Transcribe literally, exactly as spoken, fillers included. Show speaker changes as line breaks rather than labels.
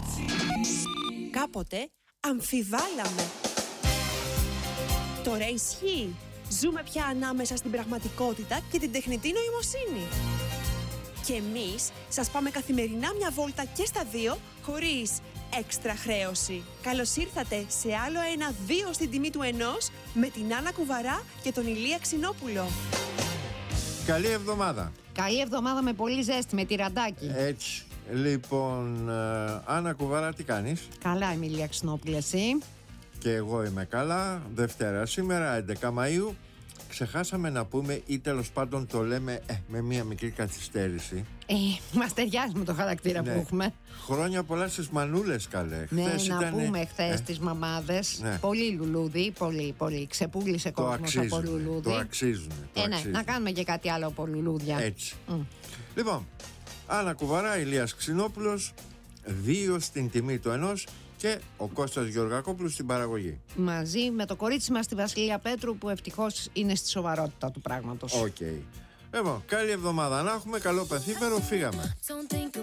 Κάποτε αμφιβάλαμε. Τώρα ισχύει. Ζούμε πια ανάμεσα στην πραγματικότητα και την τεχνητή νοημοσύνη. Και εμείς σας πάμε καθημερινά μια βόλτα και στα δύο, χωρίς έξτρα χρέωση. Καλώς ήρθατε σε άλλο ένα δύο στην τιμή του ενός με την Άννα Κουβαρά και τον Ηλία Ξινόπουλο.
Καλή εβδομάδα.
Καλή εβδομάδα με πολύ ζέστη, με τυραντάκι.
Έτσι. Λοιπόν, ε, Άννα Κουβαρά, τι κάνεις?
Καλά, Ηλία Ξινόπουλο, εσύ?
Και εγώ είμαι καλά. Δευτέρα σήμερα, έντεκα Μαΐου. Ξεχάσαμε να πούμε, ή τέλος πάντων το λέμε ε, με μία μικρή καθυστέρηση.
Ε, μας ταιριάζει με το χαρακτήρα
Ναι.
που έχουμε.
Χρόνια πολλά στις μανούλες, καλέ.
Ναι,
Χθες
να
ήτανε-
πούμε χθες
ε,
τις μαμάδες.
Ναι.
Πολύ λουλούδι, πολύ, πολύ. Ξεπούλησε
Το
κόσμος από
αξίζουνε,
λουλούδι.
το αξίζουνε, το
Ε, ναι,
αξίζουνε.
να κάνουμε και κάτι άλλο από λουλούδια.
Έτσι.
Μμ.
Λοιπόν, Άννα Κουβαρά, Ηλίας Ξινόπουλος, δύο στην τιμή του ενός και ο Κώστας Γεωργακόπουλος στην παραγωγή.
Μαζί με το κορίτσι μας τη Βασιλεία Πέτρου, που ευτυχώς είναι στη σοβαρότητα του πράγματος.
Οκ. Λοιπόν, καλή εβδομάδα να έχουμε, καλό πενθήμερο, φύγαμε.